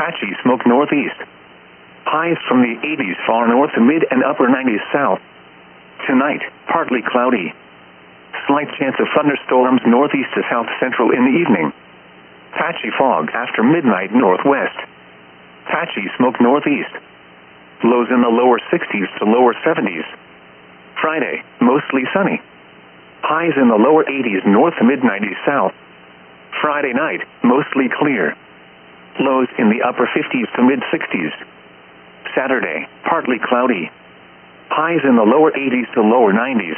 patchy smoke northeast. Highs from the 80s far north to mid and upper 90s south. Tonight, partly cloudy. Slight chance of thunderstorms northeast to south central in the evening. Patchy fog after midnight northwest. Patchy smoke northeast. Lows in the lower 60s to lower 70s. Friday, mostly sunny. Highs in the lower 80s north to mid 90s south. Friday night, mostly clear. Lows in the upper 50s to mid 60s. Saturday, partly cloudy. Highs in the lower 80s to lower 90s.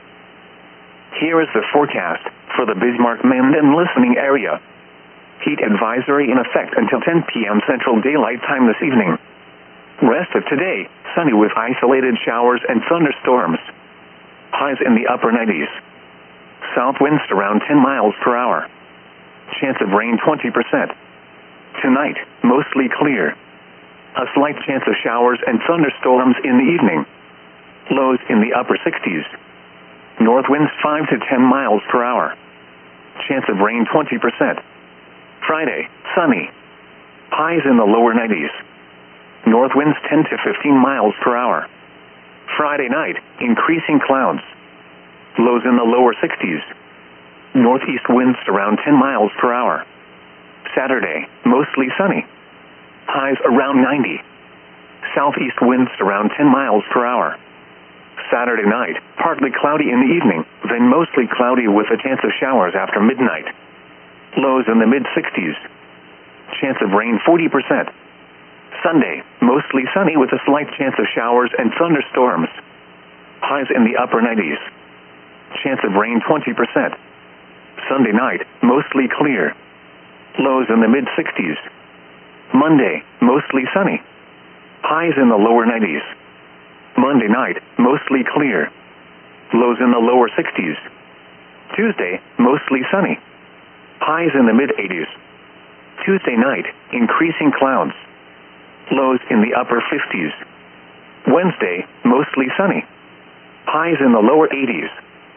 Here is the forecast for the Bismarck-Minden listening area. Heat advisory in effect until 10 p.m. Central Daylight Time this evening. Rest of today, sunny with isolated showers and thunderstorms. Highs in the upper 90s. South winds around 10 miles per hour. Chance of rain 20%. Tonight, mostly clear. A slight chance of showers and thunderstorms in the evening. Lows in the upper 60s. North winds 5 to 10 miles per hour. Chance of rain 20%. Friday, sunny. Highs in the lower 90s. North winds 10 to 15 miles per hour. Friday night, increasing clouds. Lows in the lower 60s. Northeast winds around 10 miles per hour. Saturday, mostly sunny. Highs around 90. Southeast winds around 10 miles per hour. Saturday night, partly cloudy in the evening, then mostly cloudy with a chance of showers after midnight. Lows in the mid-60s. Chance of rain 40%. Sunday, mostly sunny with a slight chance of showers and thunderstorms. Highs in the upper 90s. Chance of rain 20%. Sunday night, mostly clear. Lows in the mid-60s. Monday, mostly sunny. Highs in the lower 90s. Monday night, mostly clear. Lows in the lower 60s. Tuesday, mostly sunny. Highs in the mid-80s. Tuesday night, increasing clouds. Lows in the upper 50s. Wednesday, mostly sunny. Highs in the lower 80s.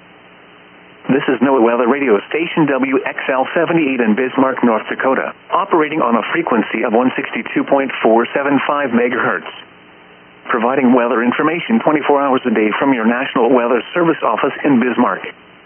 This is NOAA Weather Radio Station WXL78 in Bismarck, North Dakota, operating on a frequency of 162.475 megahertz. Providing weather information 24 hours a day from your National Weather Service office in Bismarck.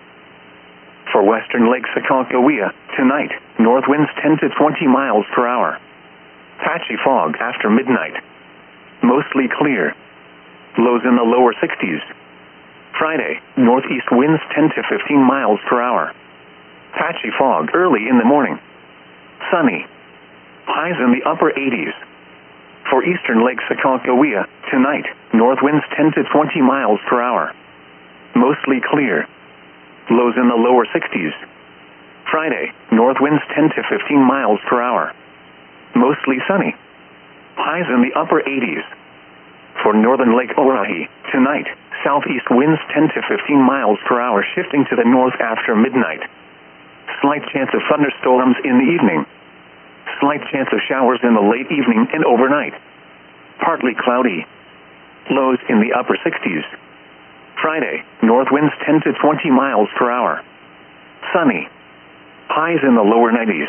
For western Lake Sakakawea, tonight, north winds 10 to 20 miles per hour. Patchy fog after midnight. Mostly clear. Lows in the lower 60s. Friday, northeast winds 10 to 15 miles per hour. Patchy fog early in the morning. Sunny. Highs in the upper 80s. For eastern Lake Sakakawea, tonight, north winds 10 to 20 miles per hour. Mostly clear. Lows in the lower 60s. Friday, north winds 10 to 15 miles per hour. Mostly sunny. Highs in the upper 80s. For northern Lake Oahe, tonight, southeast winds 10 to 15 miles per hour shifting to the north after midnight. Slight chance of thunderstorms in the evening. Slight chance of showers in the late evening and overnight. Partly cloudy. Lows in the upper 60s. Friday, north winds 10 to 20 miles per hour. Sunny. Highs in the lower 90s.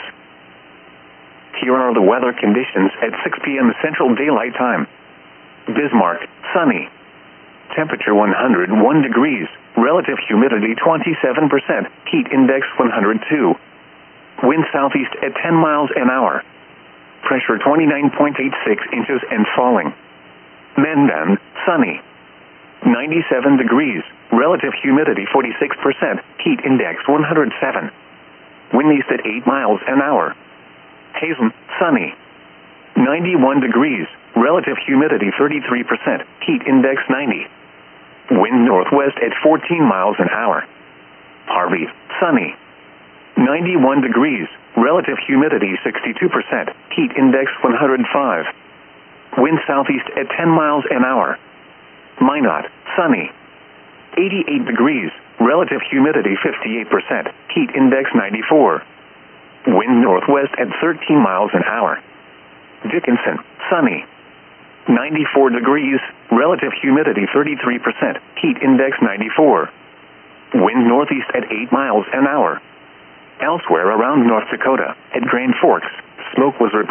Here are the weather conditions at 6 p.m. Central Daylight Time. Bismarck, sunny. Temperature 101 degrees. Relative humidity 27%. Heat index 102. Wind southeast at 10 miles an hour. Pressure 29.86 inches and falling. Minden, sunny. 97 degrees. Relative humidity 46%. Heat index 107. Wind east at 8 miles an hour. Hazen, sunny. 91 degrees. Relative humidity 33%. Heat index 90. Wind northwest at 14 miles an hour. Harvey, sunny. 91 degrees. Relative humidity 62%. Heat index 105. Wind southeast at 10 miles an hour. Minot, sunny. 88 degrees. Relative humidity 58%. Heat index 94. Wind northwest at 13 miles an hour. Dickinson, sunny. 94 degrees. Relative humidity 33%. Heat index 94. Wind northeast at 8 miles an hour. Elsewhere around North Dakota, at Grand Forks, smoke was reported.